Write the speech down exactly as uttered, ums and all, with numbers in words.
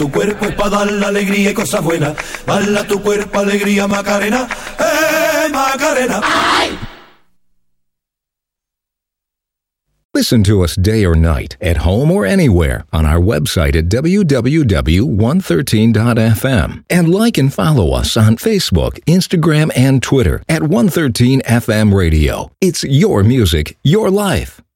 Tu cuerpo es para dar la alegría y cosas buenas. Bala tu cuerpo, alegría, Macarena. ¡Eh, Macarena! ¡Ay! Listen to us day or night, at home or anywhere, on our website at w w w dot one thirteen dot f m. And like and follow us on Facebook, Instagram, and Twitter at one thirteen F M Radio. It's your music, your life.